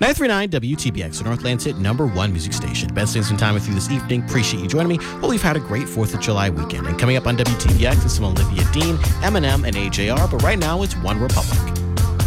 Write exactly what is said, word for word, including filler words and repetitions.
nine three nine W T B X, the Northland's hit number one music station. Best things and time with you this evening. Appreciate you joining me. Hope you've had a great fourth of July weekend. And coming up on W T B X is some Olivia Dean, Eminem, and A J R. But right now, it's One Republic.